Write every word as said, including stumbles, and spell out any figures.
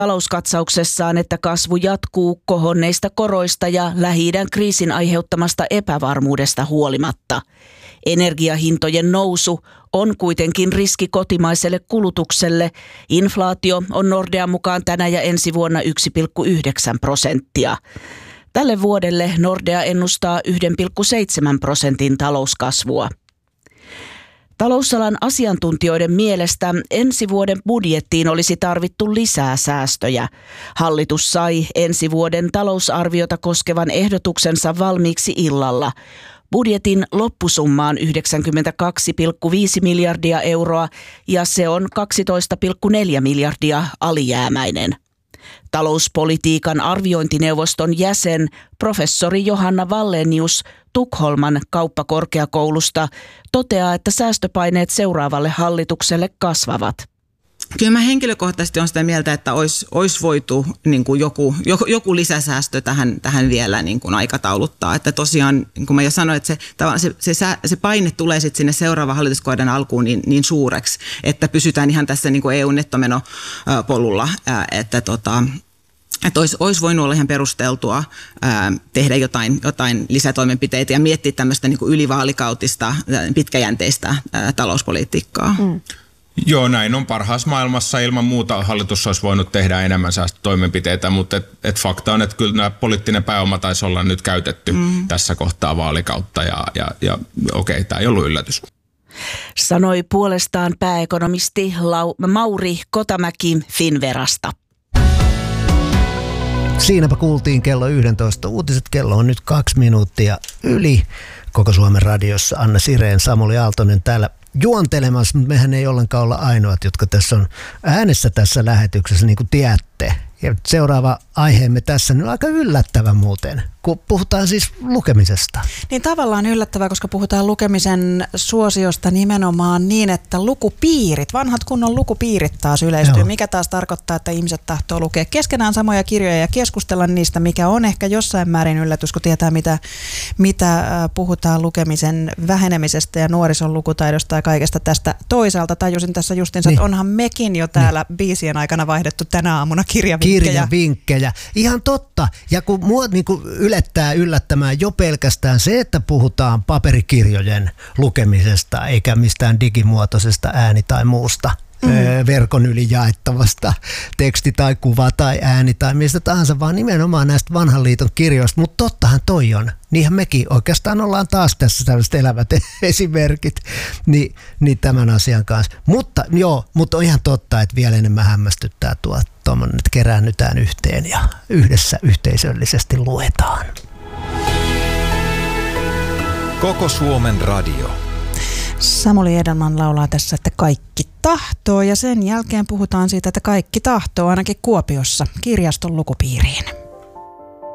talouskatsauksessaan, että kasvu jatkuu kohonneista koroista ja Lähi-idän kriisin aiheuttamasta epävarmuudesta huolimatta. Energiahintojen nousu on kuitenkin riski kotimaiselle kulutukselle. Inflaatio on Nordean mukaan tänä ja ensi vuonna yksi pilkku yhdeksän prosenttia. Tälle vuodelle Nordea ennustaa yksi pilkku seitsemän prosentin talouskasvua. Talousalan asiantuntijoiden mielestä ensi vuoden budjettiin olisi tarvittu lisää säästöjä. Hallitus sai ensi vuoden talousarviota koskevan ehdotuksensa valmiiksi illalla. Budjetin loppusumma on yhdeksänkymmentäkaksi pilkku viisi miljardia euroa ja se on kaksitoista pilkku neljä miljardia alijäämäinen. Talouspolitiikan arviointineuvoston jäsen professori Johanna Wallenius Tukholman kauppakorkeakoulusta toteaa, että säästöpaineet seuraavalle hallitukselle kasvavat. Kyllä mä henkilökohtaisesti olen sitä mieltä, että olisi, olisi voitu niin kuin joku, joku, joku lisäsäästö tähän, tähän vielä niin kuin aikatauluttaa. Että tosiaan, niin kuin mä jo sanoin, että se, se, se, se paine tulee sitten sinne seuraavan hallituskauden alkuun niin, niin suureksi, että pysytään ihan tässä niin kuin E U-nettomenopolulla, että tota, Että olisi, olisi voinut olla ihan perusteltua ää, tehdä jotain, jotain lisätoimenpiteitä ja miettiä tämmöistä niin kuin ylivaalikautista, pitkäjänteistä ää, talouspolitiikkaa. Mm. Joo, näin on parhaassa maailmassa. Ilman muuta hallitus olisi voinut tehdä enemmän säästötoimenpiteitä, mutta et, et fakta on, että kyllä nämä poliittinen pääoma taisi olla nyt käytetty mm. tässä kohtaa vaalikautta ja, ja, ja okei, okay, tämä ei ollut yllätys. Sanoi puolestaan pääekonomisti Lau- Mauri Kotamäki Finnverasta. Siinäpä kuultiin kello yksitoista uutiset. Kello on nyt kaksi minuuttia yli. Koko Suomen radiossa Anna Sireen, Samuli Aaltonen täällä juontelemassa, mutta mehän ei ollenkaan olla ainoat, jotka tässä on äänessä tässä lähetyksessä, niin kuin tiedätte. Ja seuraava aiheemme tässä on aika yllättävä muuten, kun puhutaan siis lukemisesta. Niin tavallaan yllättävää, koska puhutaan lukemisen suosiosta nimenomaan niin, että lukupiirit, vanhat kunnon lukupiirit taas yleistyy, Joo. mikä taas tarkoittaa, että ihmiset tahtoo lukea keskenään samoja kirjoja ja keskustella niistä, mikä on ehkä jossain määrin yllätys, kun tietää, mitä, mitä puhutaan lukemisen vähenemisestä ja nuorison lukutaidosta ja kaikesta tästä. Toisaalta tajusin tässä justinsa, niin. että onhan mekin jo täällä niin. biisien aikana vaihdettu tänä aamuna kirjavinkkejä. Kirjavinkkejä. Ihan totta. Ja kun mua niin kuin ylettää yllättämään jo pelkästään se, että puhutaan paperikirjojen lukemisesta eikä mistään digimuotoisesta ääni- tai muusta mm. verkon yli jaettavasta teksti tai kuva tai ääni tai mistä tahansa, vaan nimenomaan näistä vanhan liiton kirjoista. Mutta tottahan toi on. Niinhän mekin oikeastaan ollaan taas tässä tällaiset elävät esimerkit niin, niin tämän asian kanssa. Mutta joo, mutta on ihan totta, että vielä enemmän hämmästyttää tuo tuommoinen, että keräännytään yhteen ja yhdessä yhteisöllisesti luetaan. Koko Suomen radio. Samuli Edelman laulaa tässä, että kaikki tahtoo, ja sen jälkeen puhutaan siitä, että kaikki tahtoo ainakin Kuopiossa kirjaston lukupiiriin.